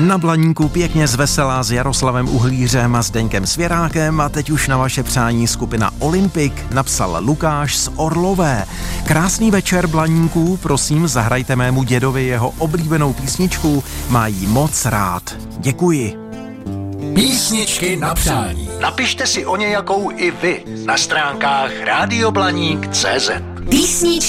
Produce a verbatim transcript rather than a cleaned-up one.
Na Blaníku pěkně zveselá s Jaroslavem Uhlířem a Zdeňkem Svěrákem a teď už na vaše přání skupina Olympic, napsal Lukáš z Orlové. Krásný večer, Blaníku, prosím, zahrajte mému dědovi jeho oblíbenou písničku, má jí moc rád. Děkuji. Písničky na přání. Napište si o nějakou i vy na stránkách rádio blaník tečka cé zet. Písničky